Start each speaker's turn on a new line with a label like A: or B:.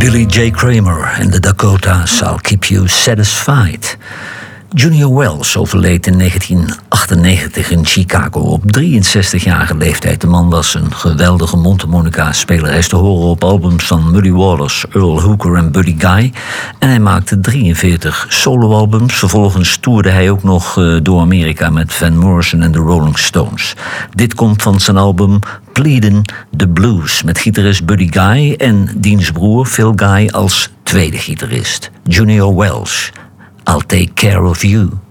A: Billy J. Kramer en de Dakotas, I'll Keep You Satisfied. Junior Wells overleed in 1998 in Chicago op 63-jarige leeftijd. De man was een geweldige mondharmonica-speler. Hij is te horen op albums van Muddy Waters, Earl Hooker en Buddy Guy. En hij maakte 43 soloalbums. Vervolgens toerde hij ook nog door Amerika met Van Morrison en de Rolling Stones. Dit komt van zijn album Pleadin' the Blues met gitarist Buddy Guy en diens broer Phil Guy als tweede gitarist. Junior Wells, I'll Take Care of You.